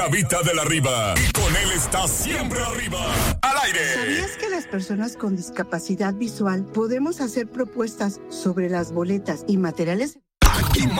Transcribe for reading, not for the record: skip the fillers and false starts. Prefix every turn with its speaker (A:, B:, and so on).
A: Habita de la Riva. Y con él está siempre arriba. Al aire.
B: ¿Sabías que las personas con discapacidad visual podemos hacer propuestas sobre las boletas y materiales?
A: Aquí